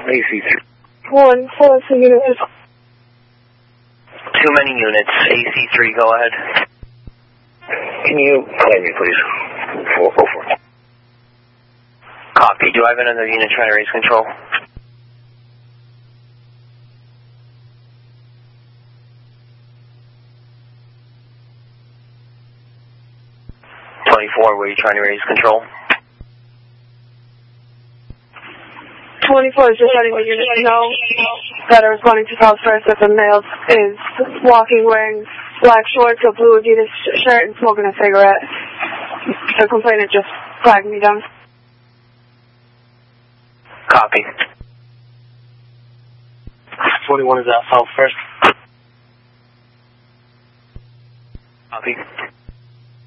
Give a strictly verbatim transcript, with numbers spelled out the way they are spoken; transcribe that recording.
A C three. One, four, two units. Too many units. A C three, go ahead. Can you claim me, please? four oh four. Copy. Do I have another unit trying to raise control? twenty-four, were you trying to raise control? twenty-four is just letting the unit know that I was responding to calls first that the male is walking wearing black shorts, a blue Adidas shirt, and smoking a cigarette. The complainant just flagged me down. Copy. twenty-one is at South First. Copy.